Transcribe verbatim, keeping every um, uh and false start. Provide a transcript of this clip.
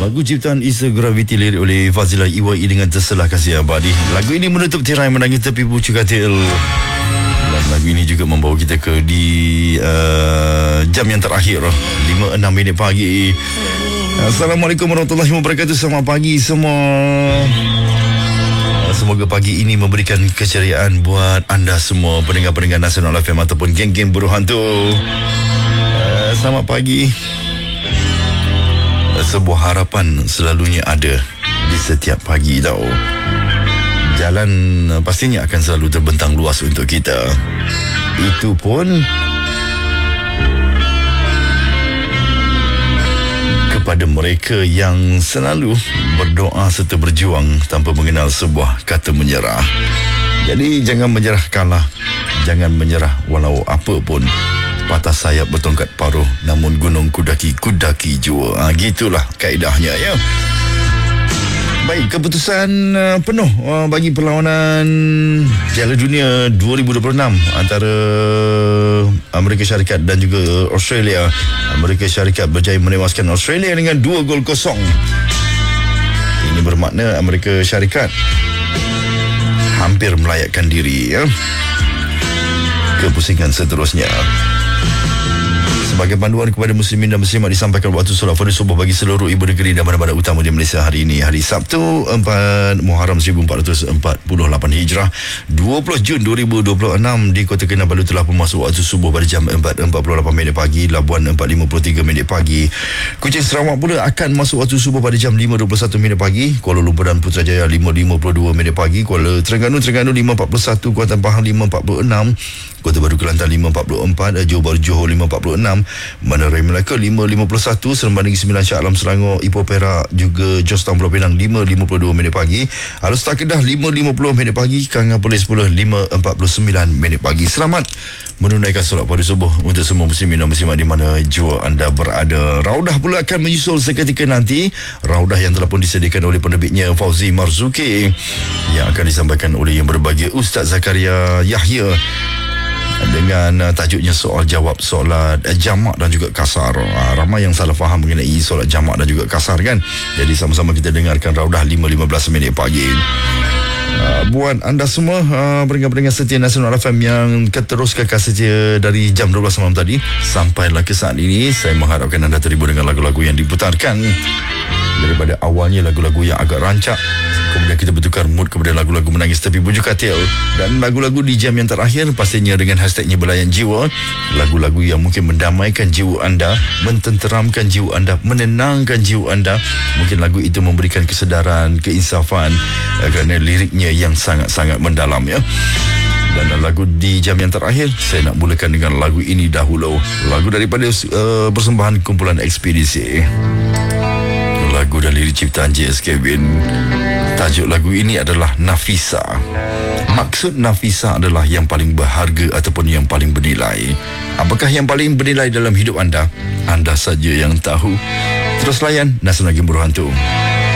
Lagu ciptaan Isa Gravity lirik oleh Fazilah E Y E dengan Terselah Kasih Abadi. Lagu ini menutup tirai menangis tepi pucuk katil. Dan lagu ini juga membawa kita ke di uh, jam yang terakhir lima enam minit pagi. Assalamualaikum warahmatullahi wabarakatuh. Selamat pagi semua. Semoga pagi ini memberikan keceriaan buat anda semua pendengar-pendengar Nasional F M ataupun geng-geng buruh hantu. uh, Selamat pagi. Sebuah harapan selalunya ada di setiap pagi tau. Jalan pastinya akan selalu terbentang luas untuk kita. Itu pun kepada mereka yang selalu berdoa serta berjuang tanpa mengenal sebuah kata menyerah. Jadi jangan menyerah kalah, jangan menyerah walau apa pun. Patah sayap bertongkat paruh, namun gunung kudaki, kudaki jua. Ha, gitulah kaedahnya ya. Baik, keputusan uh, penuh uh, bagi perlawanan Piala Dunia dua ribu dua puluh enam antara Amerika Syarikat dan juga Australia. Amerika Syarikat berjaya menewaskan Australia dengan dua gol kosong. Ini bermakna Amerika Syarikat hampir melayakkan diri ya ke pusingan seterusnya. Sebagai panduan kepada muslimin dan muslimat disampaikan waktu solat fardu subuh bagi seluruh ibu negeri dan bandar-bandar utama di Malaysia hari ini, hari Sabtu empat Muharram seribu empat ratus empat puluh lapan Hijrah, dua puluh Jun dua ribu dua puluh enam. Di Kota Kinabalu telah pun masuk waktu subuh pada jam empat empat puluh lapan minit pagi, Labuan empat lima puluh tiga minit pagi. Kuching Sarawak pula akan masuk waktu subuh pada jam lima dua puluh satu minit pagi, Kuala Lumpur dan Putrajaya lima lima puluh dua minit pagi, Kuala Terengganu Terengganu lima empat puluh satu, Kuantan Pahang lima empat puluh enam, Kota Baru Kelantan lima empat puluh empat, Johor Bahru Johor lima empat puluh enam, Bandar Melaka lima lima puluh satu, Seremban Negeri Sembilan, Shah Alam Selangor, Ipoh Perak juga Georgetown Pulau Pinang lima lima puluh dua minit pagi, Alor-Star Kedah lima lima puluh minit pagi, Kanga Polis sepuluh lima empat puluh sembilan minit pagi. Selamat menunaikan solat fardu subuh untuk semua muslimin dan muslimat di mana jua anda berada. Raudah pula akan menyusul seketika nanti. Raudah yang telah pun disediakan oleh penerbitnya Fauzi Marzuki, yang akan disampaikan oleh yang berbahagia Ustaz Zakaria Yahya dengan uh, tajuknya soal jawab solat uh, jamak dan juga kasar. Uh, ramai yang salah faham mengenai solat jamak dan juga kasar kan. Jadi sama-sama kita dengarkan Raudah lima lima belas minit pagi. Uh, buat anda semua uh, pendengar-pendengar setia Nasional F M yang terus kekal setia dari jam dua belas malam tadi sampailah ke saat ini, saya mengharapkan anda terhibur dengan lagu-lagu yang diputarkan. Daripada awalnya lagu-lagu yang agak rancak, kemudian kita bertukar mood kepada lagu-lagu menangis tepi bujuk katil, dan lagu-lagu di jam yang terakhir pastinya dengan hashtagnya Belayan Jiwa, lagu-lagu yang mungkin mendamaikan jiwa anda, mententeramkan jiwa anda, menenangkan jiwa anda. Mungkin lagu itu memberikan kesedaran, keinsafan uh, kerana liriknya yang sangat-sangat mendalam ya. Dan lagu di jam yang terakhir saya nak mulakan dengan lagu ini dahulu, lagu daripada uh, persembahan kumpulan Ekspedisi. Lagu dan lirik ciptaan J S Kevin. Tajuk lagu ini adalah Nafisa. Maksud Nafisa adalah yang paling berharga ataupun yang paling bernilai. Apakah yang paling bernilai dalam hidup anda? Anda saja yang tahu. Terus layan Nasional Game Buruh Hantu.